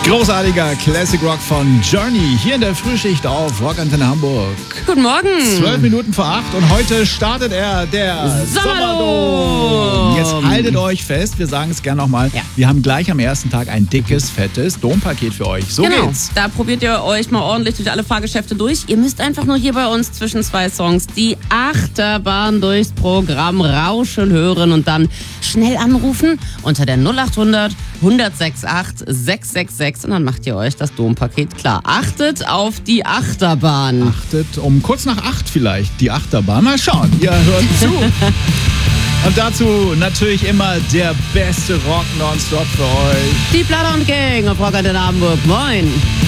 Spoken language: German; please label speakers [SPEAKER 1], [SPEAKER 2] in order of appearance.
[SPEAKER 1] Großartiger Classic Rock von Journey hier in der Frühschicht auf Rock Antenne Hamburg.
[SPEAKER 2] Guten Morgen.
[SPEAKER 1] 12 Minuten vor 8 und heute startet der Sommerdom. Jetzt haltet euch fest, wir sagen es gerne nochmal.
[SPEAKER 2] Ja.
[SPEAKER 1] Wir haben gleich am ersten Tag ein dickes, fettes Dompaket für euch. So geht's.
[SPEAKER 2] Da probiert ihr euch mal ordentlich durch alle Fahrgeschäfte durch. Ihr müsst einfach nur hier bei uns zwischen zwei Songs die Achterbahn durchs Programm rauschen hören und dann schnell anrufen unter der 0800 1068 666 und dann macht ihr euch das Dompaket klar. Achtet auf die Achterbahn.
[SPEAKER 1] Achtet um kurz nach 8 vielleicht die Achterbahn. Mal schauen, ihr hört zu. Und dazu natürlich immer der beste Rock nonstop für euch.
[SPEAKER 2] Die Platte und Gang auf Rock Antenne Hamburg. Moin.